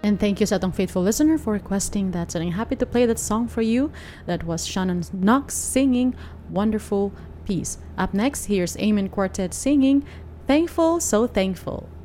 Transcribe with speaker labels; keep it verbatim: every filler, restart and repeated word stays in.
Speaker 1: And thank you sa atong faithful listener for requesting that. So I'm happy to play that song for you. That was Shannon Knox singing Wonderful Peace. Up next, here's Amen Quartet singing Thankful, So Thankful.